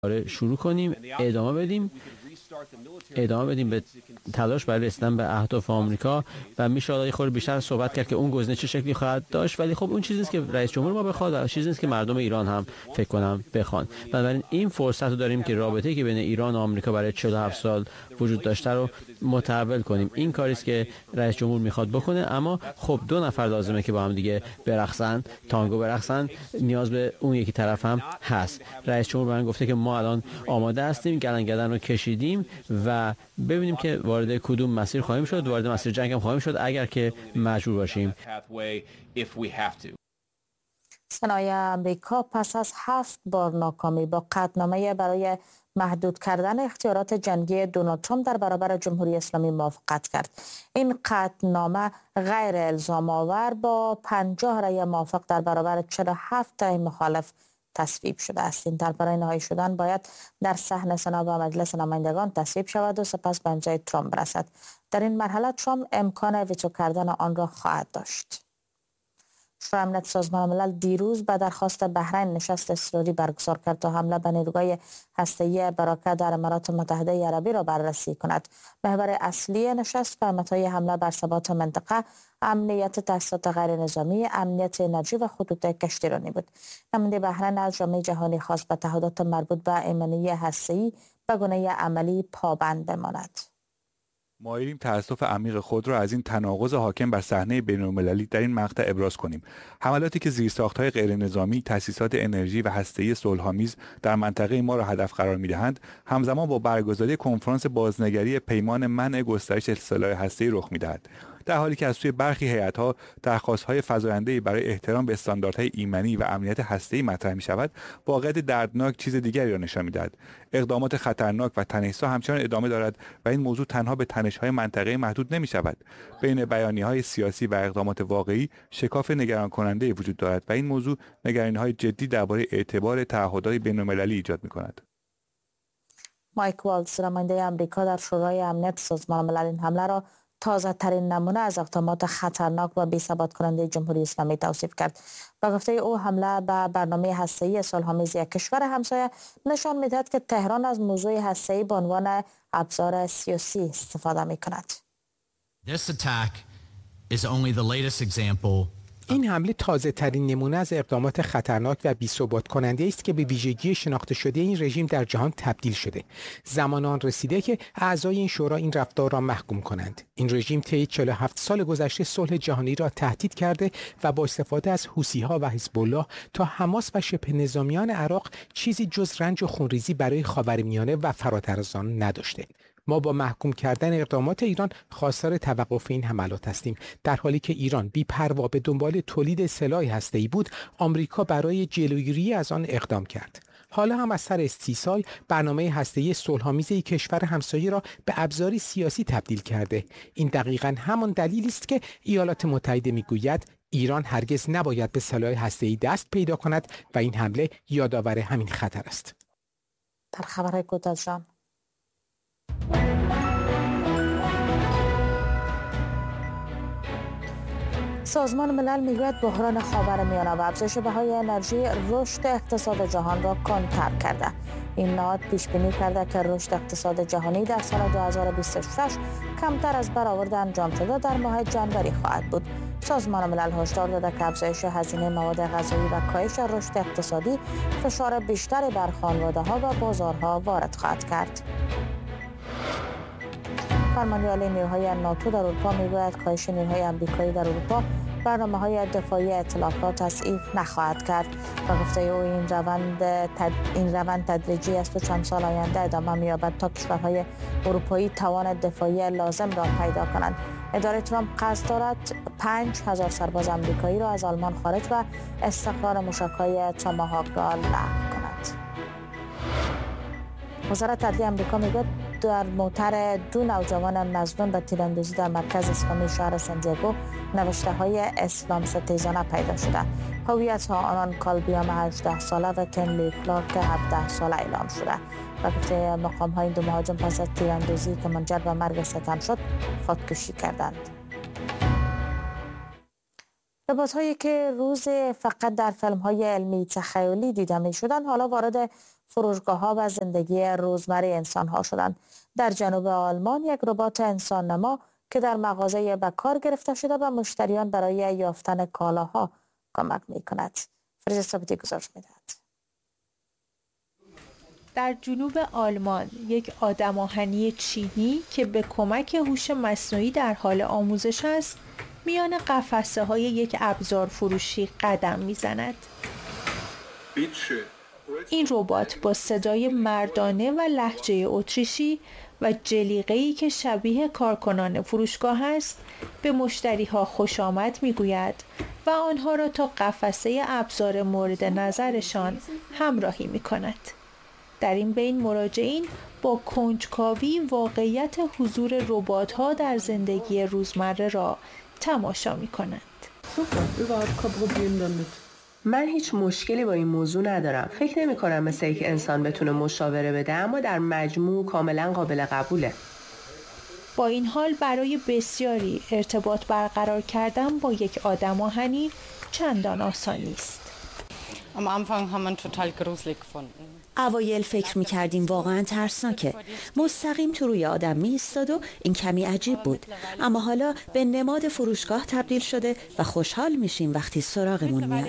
شروع کنیم، ادامه بدیم به تلاش برای رسیدن به اهداف آمریکا و میشه یه خورده بیشتر صحبت کرد که اون گزینه چه شکلی خواهد داشت، ولی خب اون چیزی نیست که رئیس جمهور ما بخواد و چیزی نیست که مردم ایران هم فکر کنم بخوان. بنابراین این فرصت رو داریم که رابطه‌ای که بین ایران و آمریکا برای 47 سال وجود داشته رو متحول کنیم. این کاری است که رئیس جمهور میخواد بکنه، اما خب دو نفر لازمه که با هم دیگه برقصن، تانگو برقصن، نیاز به اون یکی طرف هم هست. رئیس جمهور من گفته که ما الان آماده هستیم، گلنگدن رو کشیدیم و ببینیم که وارد کدوم مسیر خواهیم شد. وارد مسیر جنگ هم خواهیم شد اگر که مجبور باشیم. سنای امریکا پس از 7 بار ناکامی با قطعنامه برای محدود کردن اختیارات جنگی دونالد ترامپ در برابر جمهوری اسلامی موافقت کرد. این قطعنامه غیر الزام آور با 50 رأی موافق در برابر 47 رأی مخالف تصویب شده است. این طرح برای نهایی شدن باید در صحن سنا و مجلس نمایندگان تصویب شود و سپس به امضای ترامپ برسد. در این مرحله ترامپ امکان ویتو کردن آن را خواهد داشت. شورای امنیت سازمان ملل دیروز به درخواست بحرین نشست اضطراری برگزار کرد تا حمله به نیروگاه هسته‌ای براکه در امارات متحده عربی را بررسی کند. محور اصلی نشست فهمت‌های حمله بر ثبات منطقه، امنیت تأسیسات غیر نظامی، امنیت انرژی و خطوط کشتیرانی بود. نماینده بحرین از جامعه جهانی خواست به تعهدات مربوط به ایمنی هسته‌ای به گونه عملی پابند بماند. مایلیم تأسف عمیق خود را از این تناقض حاکم بر صحنه بین‌المللی در این مقطع ابراز کنیم. حملاتی که زیرساخت‌های غیرنظامی، تأسیسات انرژی و هسته‌ای صلح‌آمیز در منطقه ما را هدف قرار می‌دهند، همزمان با برگزاری کنفرانس بازنگری پیمان منع گسترش سلاح هسته‌ای رخ می‌دهد. در حالی که از سوی برخی هیئت‌ها درخواست‌های فزاینده‌ای برای احترام به استانداردهای ایمنی و امنیت هسته‌ای مطرح می‌شود، واقعیت دردناک چیز دیگری را نشان می‌دهد. اقدامات خطرناک و تنش‌زا همچنان ادامه دارد و این موضوع تنها به تنش‌های منطقه‌ای محدود نمی‌شود. بین بیانیه‌های سیاسی و اقدامات واقعی شکاف نگران کننده وجود دارد و این موضوع نگرانی‌های جدی درباره اعتبار تعهدات بین‌المللی ایجاد می‌کند. مایک والتز نماینده آمریکا در شورای امنیت سازمان ملل این حمله را تازه ترین نمونه از اقدامات خطرناک و بی‌ثبات کننده جمهوری اسلامی توصیف کرد. با گفته او حمله به برنامه هسته‌ای صلح‌آمیز یک کشور همسایه نشان می‌دهد که تهران از موضوع هسته‌ای به عنوان ابزار سیاسی استفاده می‌کند. این حمله تازه ترین نمونه از اقدامات خطرناک و بی‌ثبات کننده است که به ویژگی شناخته شده این رژیم در جهان تبدیل شده. زمان آن رسیده که اعضای این شورا این رفتار را محکوم کنند. این رژیم طی 47 سال گذشته صلح جهانی را تهدید کرده و با استفاده از حوثی‌ها و حزب الله تا حماس و شبه نظامیان عراق چیزی جز رنج و خونریزی برای خاورمیانه و فراتر از آن نداشته. ما با محکوم کردن اقدامات ایران خواستار توقف این حملات هستیم. در حالی که ایران بی‌پروا به دنبال تولید سلاح هسته‌ای بود، آمریکا برای جلوگیری از آن اقدام کرد. حالا هم از سر 30 سال برنامه هسته‌ای صلح‌آمیز کشور همسایه را به ابزاری سیاسی تبدیل کرده. این دقیقاً همان دلیلی است که ایالات متحده میگوید ایران هرگز نباید به سلاح هسته‌ای دست پیدا کند و این حمله یادآور همین خطر است. در خبر گذشته سازمان ملل میگوید بحران خاورمیانه و افزایش بهای انرژی رشد اقتصاد جهان را کنتر کرده. این نهاد پیش بینی کرده که رشد اقتصاد جهانی در سال 2026 کمتر از برآورد انجام شده در ماه جنوری خواهد بود. سازمان ملل هشدار داده که افزایش هزینه مواد غذایی و کاهش رشد اقتصادی فشار بیشتری بر خانواده‌ها و بازارها وارد خواهد کرد. فرمانده عالی نیروهای ناتو در اروپا میگوید کاهش نیروهای آمریکایی در اروپا برنامه‌های دفاعی ائتلاف را تضعیف نخواهد کرد. و گفته او این روند تدریجی است و چند سال آینده ادامه می‌یابد تا کشورهای اروپایی توان دفاعی لازم را پیدا کنند. اداره ترامپ قصد دارد 5000 سرباز آمریکایی را از آلمان خارج و استقرار موشک‌های توماهاک را لغو کند. وزارت عدلیه آمریکا میگوید در موتر دو نوجوان مظنون به تیراندازی در مرکز اسلامی شهر سان‌دیگو نوشته‌های اسلام ستیزانه پیدا شده. هویت آنان کالبیام 18 ساله و کنلی کلارک 17 ساله اعلام شده. و گفته مقام‌های این دو مهاجم پس از تیراندازی که منجر به مرگ ستم شد خودکشی کردند. ربات‌هایی که روز فقط در فیلم‌های علمی تخیلی دیده می‌شدند حالا وارد فروشگاه‌ها و زندگی روزمره انسان‌ها شدند. در جنوب آلمان یک ربات انسان نما که در مغازه به کار گرفته شده به مشتریان برای یافتن کالاها کمک می‌کند. فریزا ثابتی گزارش می‌دهد. در جنوب آلمان یک آدم آهنی چینی که به کمک هوش مصنوعی در حال آموزش است، میان قفسه‌های یک ابزار فروشی قدم می‌زند. این ربات با صدای مردانه و لهجه اتریشی و جلیقه‌ای که شبیه کارکنان فروشگاه است، به مشتری‌ها خوش آمد می‌گوید و آنها را تا قفسه ابزار مورد نظرشان همراهی می‌کند. در این بین مراجعین با کنجکاوی واقعیت حضور ربات‌ها در زندگی روزمره را تماشا می‌کنند. من هیچ مشکلی با این موضوع ندارم. فکر نمی‌کنم مثل یک انسان بتونه مشاوره بده، اما در مجموع کاملا قابل قبوله. با این حال برای بسیاری ارتباط برقرار کردن با یک آدم آهنی چندان آسان نیست. Am Anfang haben wir total gruselig gefunden. اوایل فکر می‌کردیم واقعاً ترسناکه. مستقیم تو روی آدم می‌ایستاد و این کمی عجیب بود. اما حالا به نماد فروشگاه تبدیل شده و خوشحال میشیم وقتی سراغمون میاد.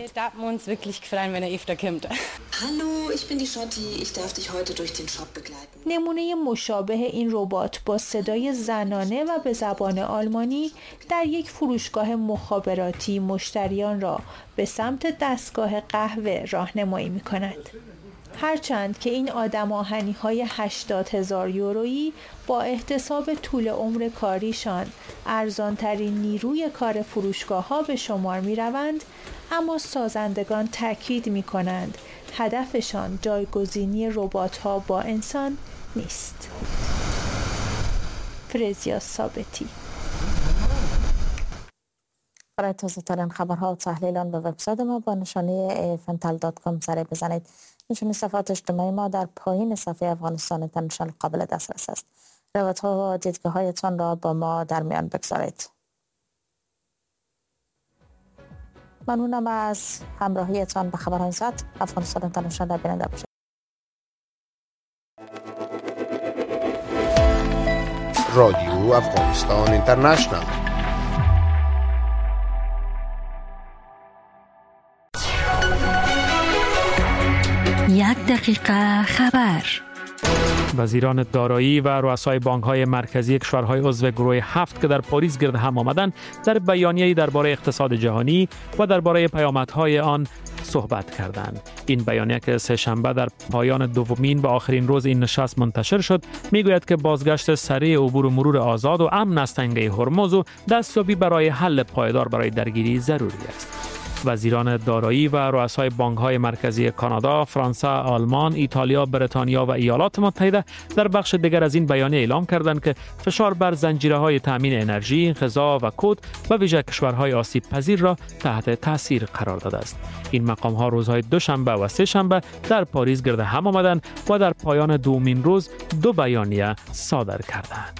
Hallo, ich bin die Schotti. Ich darf dich heute durch den Shop begleiten. نمونه مشابه این ربات با صدای زنانه و به زبان آلمانی در یک فروشگاه مخابراتی مشتریان را به سمت دستگاه قهوه راهنمایی می‌کند. هرچند که این آدم آهنی‌های 80,000 یورویی با احتساب طول عمر کاریشان ارزان‌ترین نیروی کار فروشگاه‌ها به شمار می‌روند، اما سازندگان تاکید می‌کنند هدفشان جایگزینی ربات‌ها با انسان نیست. فرزیا ثابتی. برای تازه‌ترین خبرها و تحلیل آن به وبسایت ما با نشانی afntal.com سر بزنید. نشانی صفحات اجتماعی ما در پایین صفحه افغانستان اینترنشنال قابل دسترس است. روایت‌ها و دیدگاه‌هایتان را با ما در میان بگذارید. ممنونم از همراهیتان به خبرهای ساعت افغانستان اینترنشنال بیننده باشید. رادیو افغانستان اینترنشنال. یک دقیقه خبر. وزیران دارایی و رؤسای بانک‌های مرکزی کشورهای عضو گروه 7 که در پاریس گرد هم آمدند در بیانیه‌ای درباره اقتصاد جهانی و درباره پیامدهای آن صحبت کردند. این بیانیه که سه‌شنبه در پایان دومین و آخرین روز این نشست منتشر شد، میگوید که بازگشت سریع عبور و مرور آزاد و امن از تنگه هرمز و دستیابی برای حل پایدار برای درگیری ضروری است. وزیران دارایی و رؤسای بانک‌های مرکزی کانادا، فرانسه، آلمان، ایتالیا، بریتانیا و ایالات متحده در بخش دیگر از این بیانیه اعلام کردند که فشار بر زنجیره‌های تامین انرژی، غذا و کود و ویژه کشورهای آسیب پذیر را تحت تاثیر قرار داده است. این مقام‌ها روزهای دوشنبه و سه‌شنبه در پاریس گرد هم آمدند و در پایان دومین روز دو بیانیه صادر کردند.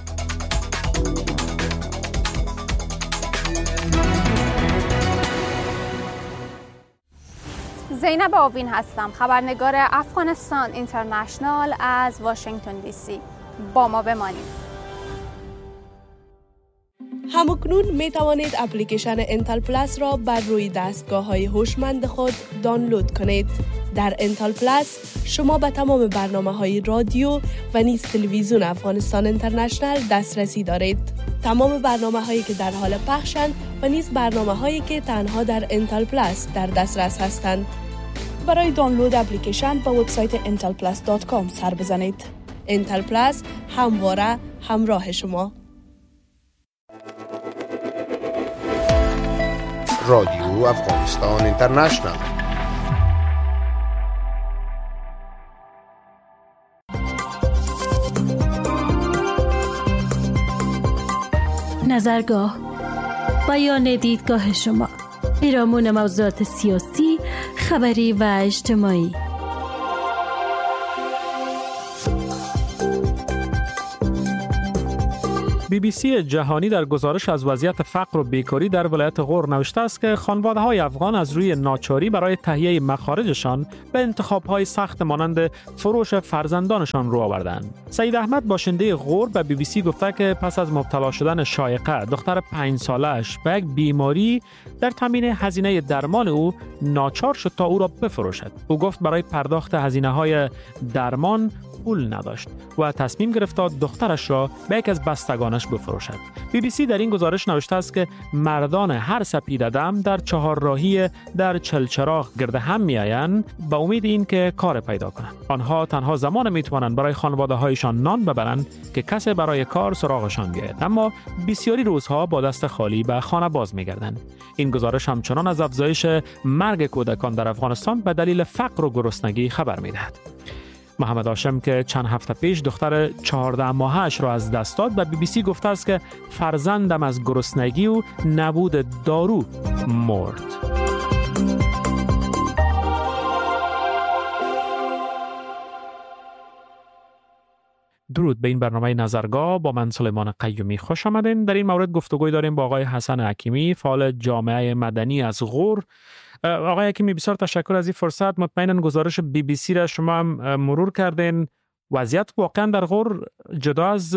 زینب آوین هستم، خبرنگار افغانستان اینترنشنال از واشنگتن دی سی. با ما بمانید. همکنون می توانید اپلیکیشن انتل پلاس را بر روی دستگاه‌های هوشمند خود دانلود کنید. در انتل پلاس شما به تمام برنامه‌های رادیو و نیز تلویزیون افغانستان اینترنشنال دسترسی دارید. تمام برنامه‌هایی که در حال پخشند و نیز برنامه‌هایی که تنها در انتل پلاس در دسترس هستند. برای دانلود اپلیکیشن به وبسایت intelplus.com سر بزنید. انتل پلاس همواره همراه شما. رادیو افغانستان اینترنشنال. نظرگاه، بیان دیدگاه شما، پیرامون موضوعات سیاسی، خبری و اجتماعی. BBC جهانی در گزارش از وضعیت فقر و بیکاری در ولایت غور نوشته است که خانواده‌های افغان از روی ناچاری برای تهیه مخارجشان به انتخاب‌های سخت مانند فروش فرزندانشان رو آوردند. سعید احمد باشنده غور به BBC گفته که پس از مبتلا شدن شایقه دختر 5 سالش به یک بیماری در تامین هزینه درمان او ناچار شد تا او را بفروشد. او گفت برای پرداخت هزینه‌های درمان پول نداشت و تصمیم گرفت تا دخترش را به یک از بستگانش بفروشد. BBC در این گزارش نوشته است که مردان هر سپیده‌دم در چهارراهی در چلچراغ گرد هم می‌آیند به امید این که کار پیدا کنند. آنها تنها زمان می‌توانند برای خانواده‌هایشان نان ببرند که کسی برای کار سراغشان بیاید، اما بسیاری روزها با دست خالی به خانه باز می‌گردند. این گزارش همچنان از افزایش مرگ کودکان در افغانستان به دلیل فقر و گرسنگی خبر می‌دهد. محمد هاشم که چند هفته پیش دختر 14 ماهش را از دست داد به BBC گفته است که فرزندم از گرسنگی و نبود دارو مرد. درود به این برنامه نظرگاه، با من سلیمان قیومی خوش آمدین. در این مورد گفتگوی داریم با آقای حسن حکیمی، فعال جامعه مدنی از غور. آقای حکیمی بسیار تشکر از این فرصت. مطمئناً گزارش BBC را شما هم مرور کردین. وضعیت واقعا در غور جدا از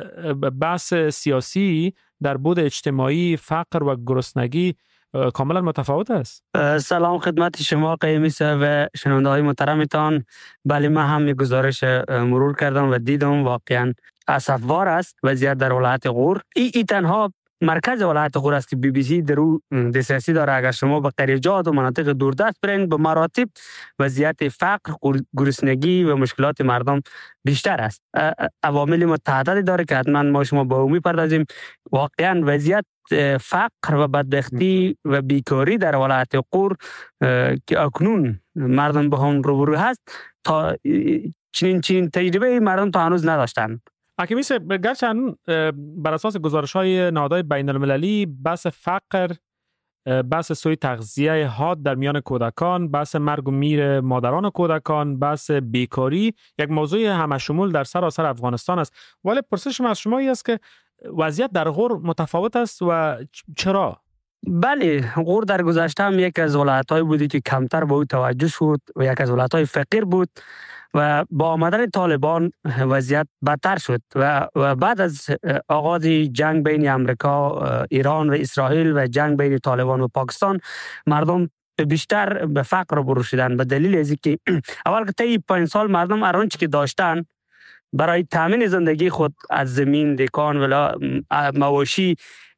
بحث سیاسی در بود اجتماعی، فقر و گرسنگی کاملا متفاوت است. سلام خدمت شما قیومی صاحب و شنونده‌های محترمتان. بله، من هم یک گزارش مرور کردم و دیدم واقعا اسفبار است وضعیت در ولایت غور. این تنها مرکز ولایت غور است که BBC در او دسترسی داره. اگر شما به قریجات و مناطق دوردست برین به مراتب وضعیت فقر، گرسنگی و مشکلات مردم بیشتر است. عوامل متعددی داره که حتما ما شما با او میپردازیم. واقعا وضعیت فقر و بدبختی و بیکاری در ولایت غور که اکنون مردم به هم روبرو هست، تا چنین تجربه مردم تا هنوز نداشتن. حکیمی صاحب، گرچند بر اساس گزارش‌های نهادهای بین‌المللی بحث فقر، بحث سوء تغذیه حاد در میان کودکان، بحث مرگ و میر مادران کودکان، بحث بیکاری یک موضوع همشمول در سراسر افغانستان است، ولی پرسشم از شما این است که وضعیت در غور متفاوت است و چرا؟ بله، غور در گذشته هم یک از ولایت‌های بودی که کمتر به او توجه شد و یک از ولایت‌های فقیر بود و با آمدن طالبان وضعیت بدتر شد و بعد از آغاز جنگ بین امریکا، ایران و اسرائیل و جنگ بین طالبان و پاکستان، مردم بیشتر به فقر روبرو شدن به دلیل از اینکه اول که طی 5 سال مردم هر چیزی که داشتن برای تامین زندگی خود از زمین، دکان و مواشی،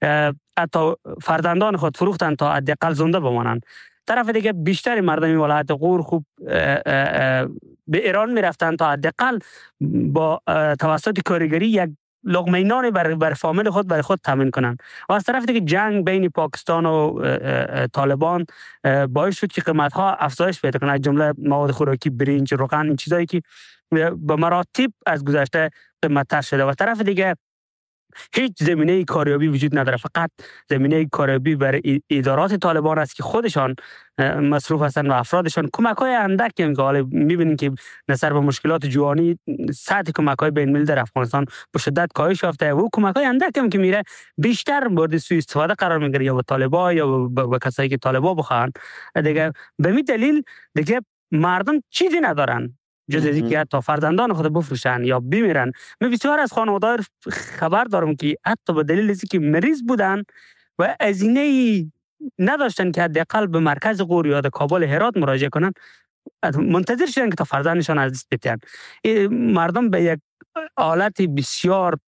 حتی فرزندان خود فروختن تا حداقل زنده بمانند. طرف دیگه بیشتر مردم ولایت غور خوب به ایران میرفتن تا حداقل با توسط کارگری یک لقمه نان بر فامیل خود برای خود تامین کنن. و از طرف دیگه جنگ بین پاکستان و طالبان باعث شد که قیمت‌ها افزایش پیدا کنه، از جمله مواد خوراکی، برنج، روغن، این چیزایی که به مراتب از گذشته قیمت‌تر شده. و طرف دیگه هیچ زمینه کاریابی وجود نداره، فقط زمینه کاریابی برای ادارات طالبان است که خودشان مصروف هستند و افرادشان کمک‌های اندکی هم که حالا می‌بینید که نظر به مشکلات جوانی سطح کمک‌های بین‌المللی در افغانستان به شدت کاهش یافته و کمک‌های اندکی هم که میره بیشتر مورد سوء استفاده قرار می‌گیره، یا به طالبان یا به کسایی که طالبان بخوان دیگه. به این دلیل دیگه مردم چیزی ندارن جز از اینکه حتی فرزندان خود بفروشن یا بمیرن. من بسیار از خانواده‌ها خبر دارم که حتی به دلیل اینکه مریض بودن و هزینه نداشتن که حداقل به مرکز غور یا کابل هرات مراجعه کنن، منتظر شدن که تا فرزندشان از دست بدن. مردم به یک حالت بسیار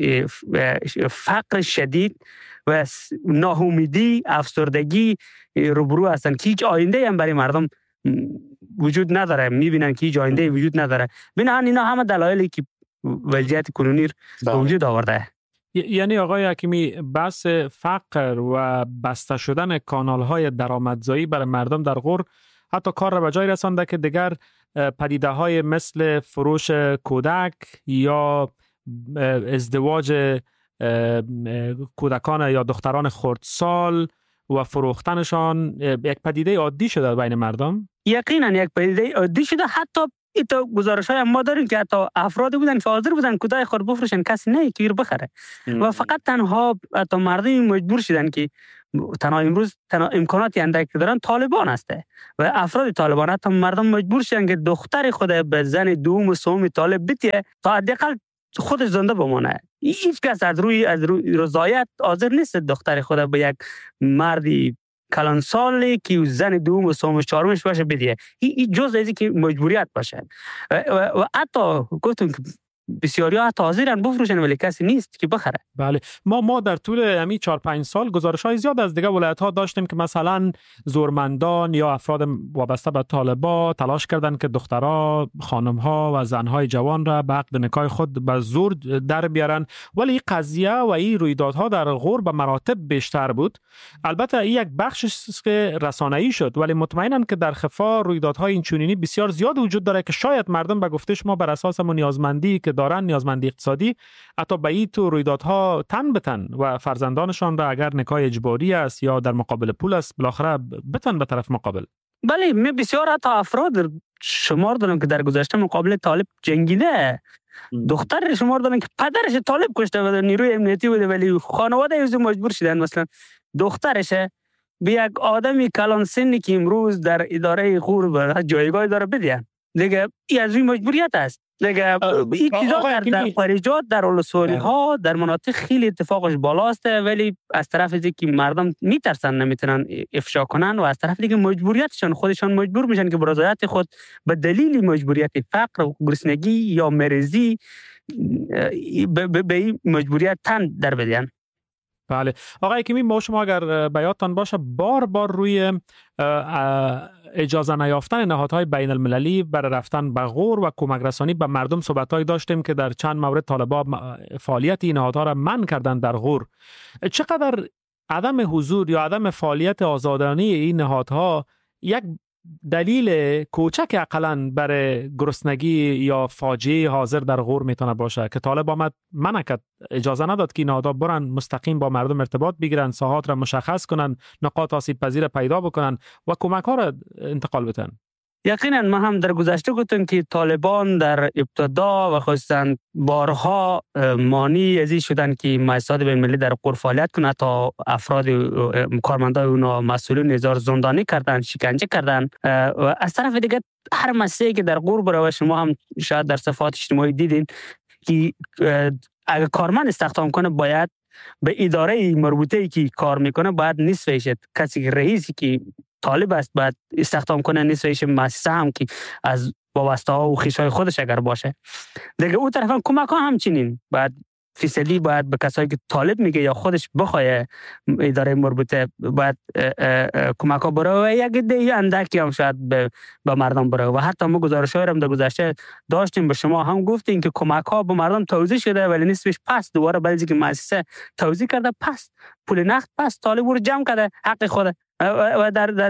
فقر شدید و ناامیدی، افسردگی روبرو هستند که هیچ آینده هم برای مردم وجود نداره. میبینن که هیچ آینده وجود نداره. بنابراین اینا همه دلایلی که وضعیت کنونی وجود آورده. یعنی آقای حکیمی، بحث فقر و بسته شدن کانال‌های درآمدزایی برای مردم در غور حتی کار را به جای رسانده که دیگر پدیده‌های مثل فروش کودک یا ازدواج کودکان یا دختران خردسال و فروختنشان یک پدیده عادی شده بین مردم؟ یقینا یک پدیده عادی شده. حتی این تو گزارش‌های هم ما داریم که حتی افرادی بودن که حاضر بودن کدای خود بفروشن، کسی نه که ایر بخره و فقط تنها حتی مردمی مجبور شدن که تنها امروز تنها امکاناتی اندک دارن طالبان هسته و افراد طالبان حتی مردم مجبور شدن که دختر خود به زن دوم و سوم طالب بتیه تا حداقل خودش زنده بمانه. هیچ کس از روی رضایت حاضر نیست دختر خود به یک مردی کلان سالی که زن دوم و سوم و چهارمش باشه بدیه. این جز از که مجبوریت باشه و حتی گفتم که بسیاری ها حاضرن بفروشن ولی کسی نیست که بخره. بله، ما در طول همین 4-5 سال گزارش‌های زیاد از دیگه ولایت‌ها داشتیم که مثلا زورمندان یا افراد وابسته به طالبان تلاش کردند که دخترها، خانم‌ها و زن‌های جوان را به عقد نکاح خود به زور در بیارن، ولی این قضیه و این رویدادها در غور به مراتب بیشتر بود. البته این یک بخشی است که رسانه‌ای شد، ولی مطمئناً که در خفا رویدادهای اینچنینی بسیار زیاد وجود داره که شاید مردم به گفته شما بر اساس نیازمندی که دارن، نیازمندی اقتصادی، حتی به این تو رویدادها تن بتن و فرزندانشان را اگر نکاح اجباری است یا در مقابل پول است بالاخره بتن به طرف مقابل. بله، می بسیار حتی افراد شمار دارم که در گذشته مقابل طالب جنگیده. دختر شمار دارن که پدرش طالب کشته و نیروی امنیتی بوده ولی خانواده از مجبور شدن مثلا دخترش به یک آدمی کلان سنی که امروز در اداره غور جایگاه داره بدین. دیگه این از این مجبوریت است. دیگه این چیزا در خارجات، در ولسوالی ها، در مناطق خیلی اتفاقش بالاست ولی از طرف دیگه که مردم میترسن نمیتونن افشا کنن و از طرف دیگه مجبوریتشون خودشان مجبور میشن که برضایت خود به دلیل مجبوریت فقر و گرسنگی یا مریضی به این مجبوریت تن در بدین. بله آقای حکیمی، ما شما اگر به یادتان باشه بار روی اجازه نیافتن نهادهای بین المللی برای رفتن به غور و کمک رسانی به مردم صحبت‌هایی داشتیم که در چند مورد طالبان فعالیت این نهادها را منع کردن در غور. چقدر عدم حضور یا عدم فعالیت آزادانه این نهادها یک دلیل کوچک اقلن برای گرسنگی یا فاجعه حاضر در غور میتونه باشه که طالب آمد منع کرد، اجازه نداد که نهادها برن مستقیم با مردم ارتباط بگیرن، ساحات را مشخص کنن، نقاط آسیب پذیر پیدا بکنن و کمک ها را انتقال بدن. یقینا ما هم در گذشته گفتیم که طالبان در ابتدا و خصوصا بارها مانی ازی شدن که مؤسسات بین‌المللی در غور فعالیت کنه تا افراد کارمندای اونا مسئولین هزار زندانی کردن، شکنجه کردن و از طرف دیگه هر مسئله که در غور بره و شما هم شاید در صفحات اجتماعی دیدین که اگر کارمند استخدام کنه باید به اداره مربوطه‌ای که کار میکنه باید نصفش کسی که رئیسی که طالب است باید استخدام کنه، نصفش مؤسسه هم که از وابسته ها و خویشای خودش اگر باشه. دیگه اون طرف هم کمک ها همچنین باید فیصلی باید به کسایی که طالب میگه یا خودش بخواه اداره مربوطه باید کمک ها بره و یک دیگه اندکی هم شاید به مردم بره و حتی ما گزارش های هم در گذشته داشتیم به شما هم گفتیم که کمک ها به مردم توزیع شده ولی نصفش پس دوباره بعضی که مؤسسه توزیع کرده پس پول نقد پس طالب رو جمع کرده حق خود و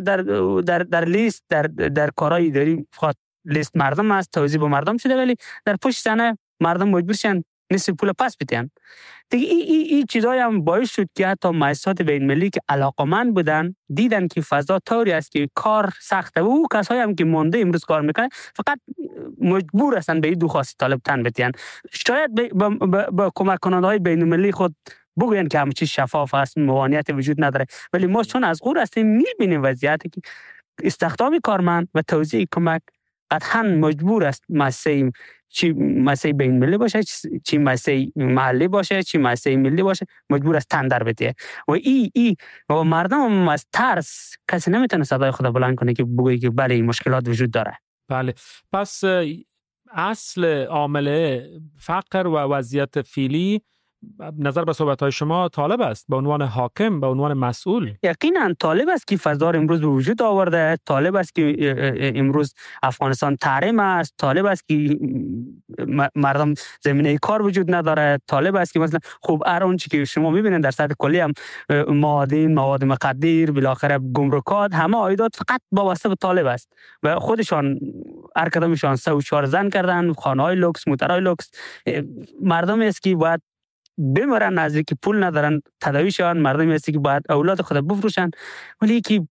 در لیست در کارهای اداری لیست مردم است توزیع به مردم شده ولی در پشت صحنه مردم مجبور شدن نصف پول پس بدن. دیگه این چیزایی هم باعث شد که حتی مؤسسات بین‌المللی که علاقمند بودن دیدن که فضا طوری است که کار سخته و او کسایی هم که مونده امروز کار میکنن فقط مجبور هستن به این دو خواست طالب تن بدن. شاید به کمک کننده‌های بین‌المللی خود بگوین که همه چیز شفاف است، موانعیت وجود نداره ولی ما چون از غور هستیم میبینیم وضعیتی که استخدام کارمند و توزیع کمک قطعا مجبور است مؤسسه چی مؤسسه بین المللی باشه، چی مؤسسه محلی باشه، چی مؤسسه ملی باشه مجبور است تن در بده و و مردم از ترس کسی نمیتونه صدای خود بلند کنه که بگه که بله این مشکلات وجود داره. بله پس اصل عامل فقر و وضعیت فعلی نظر به صحبت‌های شما طالب است به عنوان حاکم، به عنوان مسئول. یقینا طالب است که فضا امروز به وجود آورده، طالب است که امروز افغانستان تحریم است، طالب است که مردم زمینه کار وجود نداره، طالب است که مثلا خوب هر اون چیزی که شما می‌بینید در سطح کلی هم معادن، مواد مخدر، بالاخره گمرکات، همه عایدات فقط وابسته به طالب است و خودشان هر کدامشان 3 و 4 زن کردن، خانه‌های لوکس، موترهای لوکس. مردم است که باید بمیرن نزدیک پول ندارن تداویشان، مردمی هستی که باید اولاد خود بفروشن ولی که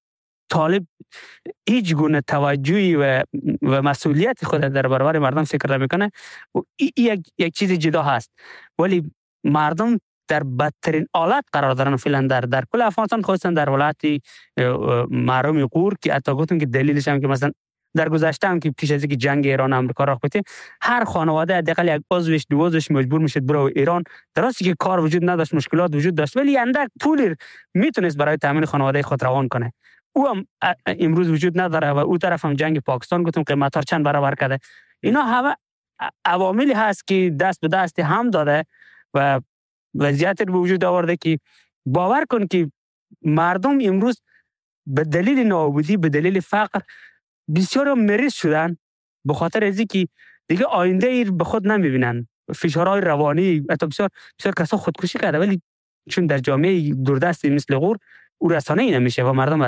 طالب هیچ گونه توجهی و مسئولیت خود در برابر مردم فکر نمیکنه. یک چیز جدا هست، ولی مردم در بدترین حالت قرار دارن فعلا در کل افغانستان، خصوصا در ولایت محروم غور که حتی گفتم که دلیلش هم که مثلا در گذشته هم که پیش از اینکه جنگ ایران آمریکا رخ بده هر خانواده حداقل یک عضوش دو عضوش مجبور میشد بره ایران، درسته که کار وجود نداشت، مشکلات وجود داشت، ولی اندک پول میتونست برای تامین خانواده خود روان کنه. او هم امروز وجود نداره و او طرف هم جنگ پاکستان گفتم قیمت ها چند برابر کرده. اینا همه عواملی هست که دست به دست هم داده و وضعیت رو وجود آورده که باور کن که مردم امروز به دلیل نابودی، به دلیل فقر بسیار مریض شدن، به خاطر از اینکه دیگه آینده ایر به خود نمیبینن، فشارهای روانی، حتی بسیار کسا خودکشی کرده، ولی چون در جامعه دوردستی مثل غور او رسانه ای نمیشه و مردم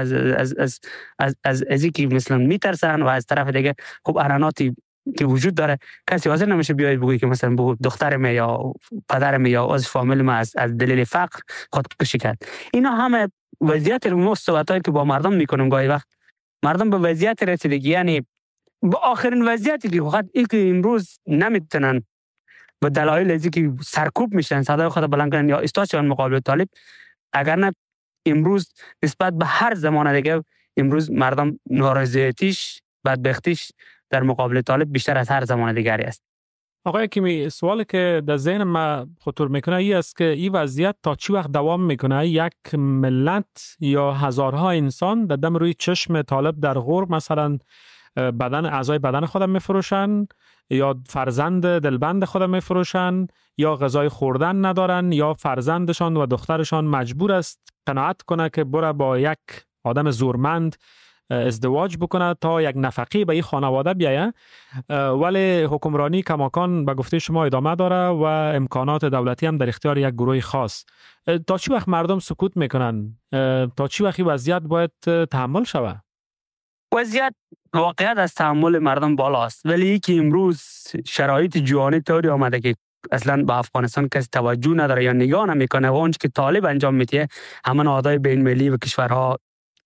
از اینکه مثلا میترسن و از طرف دیگه خب اعلاناتی که وجود داره کسی حاضر نمیشه بیاید بگویی که مثلا بگو دخترم یا پدرم یا از فامیل ما از دلیل فقر خودکشی کرد. اینا همه وضعیت رو صحبتایی که با مردم میکنم گاهی وقت مردم به وضعیت رسیدگی، یعنی با آخرین وضعیتی که فقط این که امروز نمیتونن به دلایل از اینکه سرکوب میشن صدای خود بلند کنن یا ایستادن مقابل طالب، اگر نه امروز نسبت به هر زمان دیگه امروز مردم نارضایتیش، بدبختیش در مقابل طالب بیشتر از هر زمان دیگری است. آقای حکیمی، سوالی که در ذهن ما خطور میکنه این است که این وضعیت تا چی وقت دوام میکنه؟ یک ملت یا هزارها انسان در دم روی چشم طالب در غور مثلا اعضای بدن خودم میفروشن یا فرزند دلبند خودم میفروشن یا غذای خوردن ندارن یا فرزندشان و دخترشان مجبور است قناعت کنه که بره با یک آدم زورمند ازدواج بکنه تا یک نفقه به این خانواده بیایه، ولی حکمرانی کماکان به گفته شما ادامه داره و امکانات دولتی هم در اختیار یک گروه خاص. تا چی وقت مردم سکوت میکنن؟ تا چی وقت وضعیت باید تحمل شود؟ وضعیت واقعیت از تحمل مردم بالاست، ولی که امروز شرایط جوانی طوری آمده که اصلا به افغانستان کسی توجه نداره یا نگاه نمیکنه و اونچه که طالب انجام میده همه نهادهای بین المللی و کشورها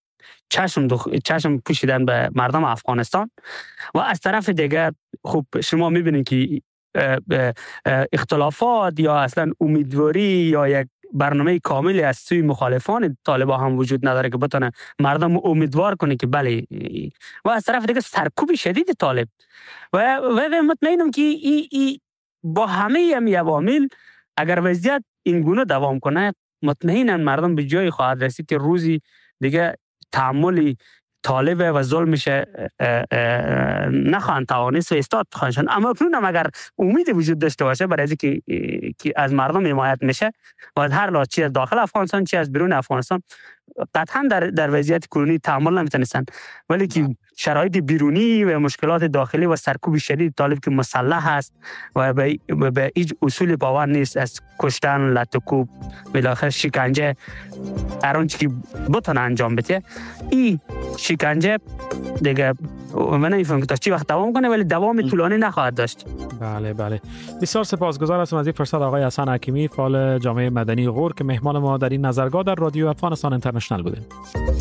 چشم پوشیدن به مردم افغانستان و از طرف دیگر خب شما میبینید که اختلافات یا اصلا امیدواری یا یک برنامه کاملی از سوی مخالفان طالبان هم وجود نداره که بتونه مردم امیدوار کنه که بله، و از طرف دیگر سرکوب شدید طالب و مطمئنم که با همه این عوامل اگر وضعیت این گونه دوام کنه مطمئنم مردم به جای خواهد رسید که روزی دیگه تحمل طالب و ظلمش نخواهند توانست و استاد خواهند شد. اما اکنون اگر امید وجود داشته باشه برای اینکه که از مردم حمایت میشه و هر لحاظ چی از داخل افغانستان چی از بیرون افغانستان قطعا در وضعیت کنونی تحمل نمیتونستن، ولی که شرایط بیرونی و مشکلات داخلی و سرکوب شدید طالب که مسلح است و به هیچ اصول باور نیست از کشتن، لطکوب، بالاخره شکنجه، هر آنچه که بتونه انجام بده، این شکنجه دیگه من نمی‌فهمم که تا چی وقت دوام کنه، ولی دوام طولانی نخواهد داشت. بله. بسیار سپاسگزار هستم از این فرصت آقای حسن حکیمی، فعال جامعه مدنی غور که مهمان ما در این نظرگاه در رادیو افغانستان اینترنشنال بودید.